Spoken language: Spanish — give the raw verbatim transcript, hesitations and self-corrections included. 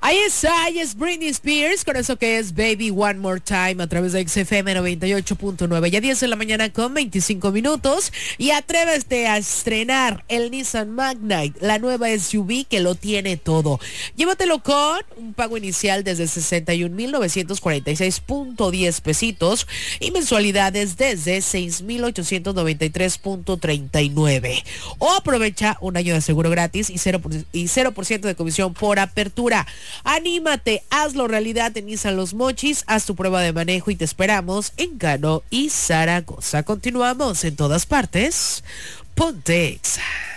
Ahí está, ahí es Britney Spears, con eso que es Baby One More Time a través de X F M noventa y ocho punto nueve. Ya diez de la mañana con veinticinco minutos y atrévete a estrenar el Nissan Magnite, la nueva S U V que lo tiene todo. Llévatelo con un pago inicial desde sesenta y un mil novecientos cuarenta y seis punto diez pesitos y mensualidades desde seis mil ochocientos noventa y tres punto treinta y nueve. O aprovecha un año de seguro gratis y cero por ciento, y cero por ciento de comisión por apertura. Anímate, hazlo realidad en Nissan Los Mochis, haz tu prueba de manejo y te esperamos en Cano y Zaragoza. Continuamos en todas partes. Ponte Exa.